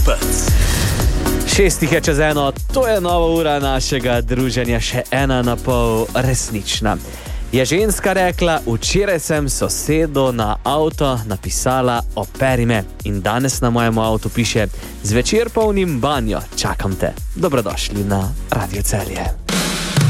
Pec. 6:06, to je nova ura našega druženja, še 1,5 resnična. Je ženska rekla, včeraj sem sosedu na avto napisala operi me in danes na mojem avtu piše zvečer polnim banjo, čakam te. Dobrodošli na Radio Celje.